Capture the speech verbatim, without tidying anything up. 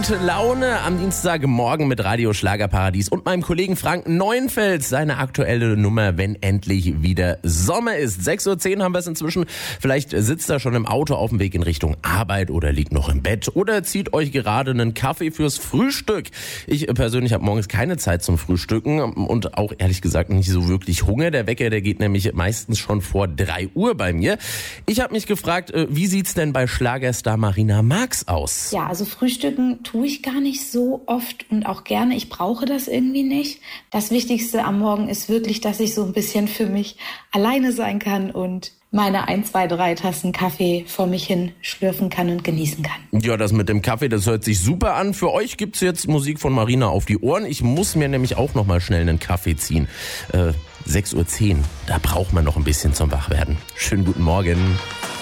gute Laune am Dienstagmorgen mit Radio Schlagerparadies und meinem Kollegen Frank Neuenfeld. Seine aktuelle Nummer, wenn endlich wieder Sommer ist. sechs Uhr zehn haben wir es inzwischen. Vielleicht sitzt er schon im Auto auf dem Weg in Richtung Arbeit oder liegt noch im Bett oder zieht euch gerade einen Kaffee fürs Frühstück. Ich persönlich habe morgens keine Zeit zum Frühstücken und auch ehrlich gesagt nicht so wirklich Hunger. Der Wecker, der geht nämlich meistens schon vor drei Uhr bei mir. Ich habe mich gefragt, wie sieht's denn bei Schlagerstar Marina Marx aus? Ja, also Frühstücken tue ich gar nicht so oft und auch gerne. Ich brauche das irgendwie nicht. Das Wichtigste am Morgen ist wirklich, dass ich so ein bisschen für mich alleine sein kann und meine ein, zwei, drei Tassen Kaffee vor mich hin schlürfen kann und genießen kann. Ja, das mit dem Kaffee, das hört sich super an. Für euch gibt's jetzt Musik von Marina auf die Ohren. Ich muss mir nämlich auch noch mal schnell einen Kaffee ziehen. Äh, sechs Uhr zehn, da braucht man noch ein bisschen zum Wachwerden. Schönen guten Morgen.